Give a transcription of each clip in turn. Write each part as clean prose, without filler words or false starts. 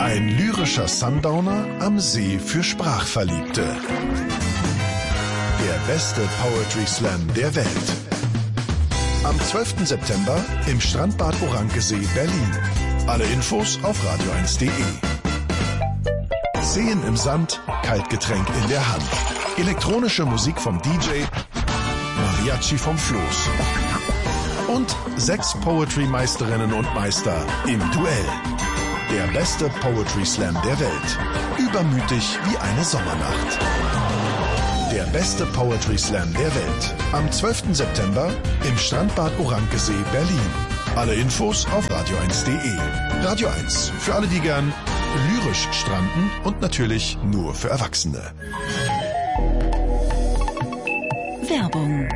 Ein lyrischer Sundowner am See für Sprachverliebte. Der beste Poetry Slam der Welt. Am 12. September im Strandbad Orankesee, Berlin. Alle Infos auf radio1.de. Seen im Sand, Kaltgetränk in der Hand. Elektronische Musik vom DJ, Mariachi vom Floß. Und 6 Poetry-Meisterinnen und Meister im Duell. Der beste Poetry Slam der Welt. Übermütig wie eine Sommernacht. Der beste Poetry Slam der Welt. Am 12. September im Strandbad Orankesee, Berlin. Alle Infos auf radio1.de. Radio 1, für alle, die gern lyrisch stranden und natürlich nur für Erwachsene. Werbung.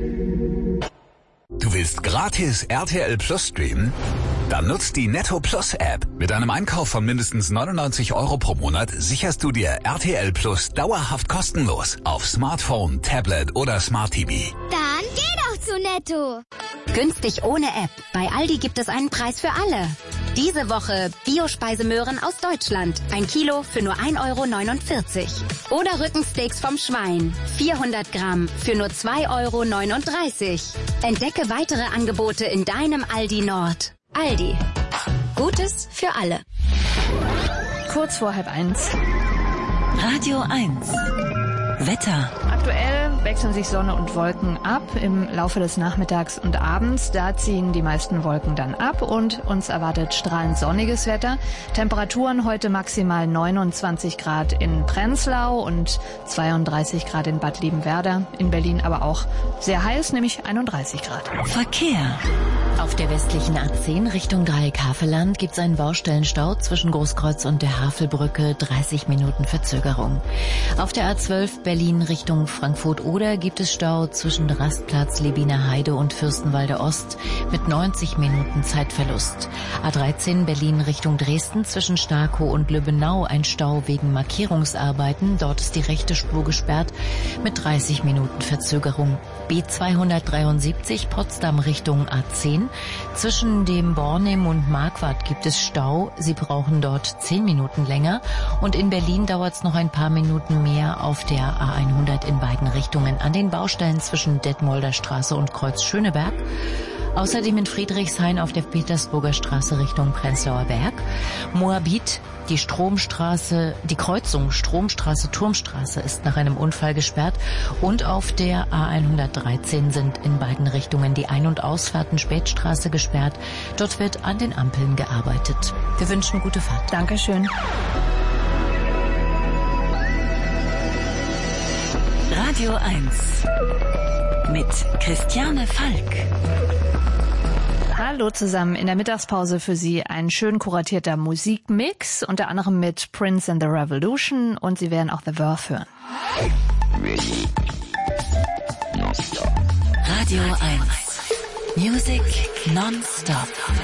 Du willst gratis RTL Plus streamen? Dann nutzt die Netto Plus App. Mit einem Einkauf von mindestens 99 € pro Monat sicherst du dir RTL Plus dauerhaft kostenlos auf Smartphone, Tablet oder Smart TV. Dann geh doch zu Netto. Günstig ohne App. Bei Aldi gibt es einen Preis für alle. Diese Woche Biospeisemöhren aus Deutschland. 1 Kilo für nur 1,49 €. Oder Rückensteaks vom Schwein. 400 Gramm für nur 2,39 €. Entdecke weitere Angebote in deinem Aldi Nord. Aldi. Gutes für alle. Kurz vor 12:30. Radio 1. Wetter. Aktuell wechseln sich Sonne und Wolken ab im Laufe des Nachmittags und Abends. Da ziehen die meisten Wolken dann ab und uns erwartet strahlend sonniges Wetter. Temperaturen heute maximal 29 Grad in Prenzlau und 32 Grad in Bad Liebenwerda. In Berlin aber auch sehr heiß, nämlich 31 Grad. Verkehr. Auf der westlichen A10 Richtung Dreieck-Havelland gibt es einen Baustellenstau zwischen Großkreuz und der Havelbrücke, 30 Minuten Verzögerung. Auf der A12 Berlin Richtung Frankfurt-Oder gibt es Stau zwischen Rastplatz, Lebiner Heide und Fürstenwalde Ost mit 90 Minuten Zeitverlust. A13 Berlin Richtung Dresden zwischen Starkow und Lübbenau ein Stau wegen Markierungsarbeiten. Dort ist die rechte Spur gesperrt mit 30 Minuten Verzögerung. B273 Potsdam Richtung A10. Zwischen dem Bornem und Marquardt gibt es Stau. Sie brauchen dort 10 Minuten länger. Und in Berlin dauert es noch ein paar Minuten mehr auf der A100 in beiden Richtungen an den Baustellen zwischen Detmolder Straße und Kreuz Schöneberg. Außerdem in Friedrichshain auf der Petersburger Straße Richtung Prenzlauer Berg. Moabit, die Kreuzung Stromstraße-Turmstraße ist nach einem Unfall gesperrt. Und auf der A113 sind in beiden Richtungen die Ein- und Ausfahrten Spätstraße gesperrt. Dort wird an den Ampeln gearbeitet. Wir wünschen gute Fahrt. Dankeschön. Radio 1 mit Christiane Falk. Hallo zusammen, in der Mittagspause für Sie ein schön kuratierter Musikmix, unter anderem mit Prince and the Revolution, und Sie werden auch The Verve hören. Radio 1 Music non-stop.